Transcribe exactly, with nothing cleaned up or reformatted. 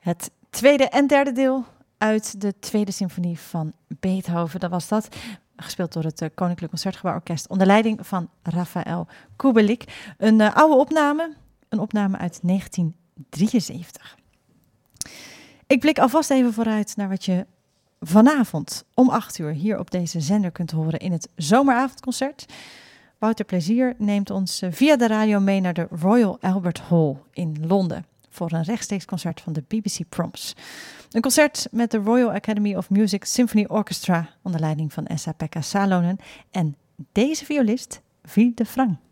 Het tweede en derde deel uit de tweede symfonie van Beethoven, dat was dat. Gespeeld door het uh, Koninklijk Concertgebouworkest onder leiding van Rafael Kubelik. Een uh, oude opname, een opname uit negentien drieënzeventig. Ik blik alvast even vooruit naar wat je vanavond om acht uur hier op deze zender kunt horen in het zomeravondconcert. Wouter Plezier neemt ons uh, via de radio mee naar de Royal Albert Hall in Londen voor een rechtstreeks concert van de B B C Proms. Een concert met de Royal Academy of Music Symphony Orchestra onder leiding van Esa-Pekka Salonen en deze violist, Vie de Frank.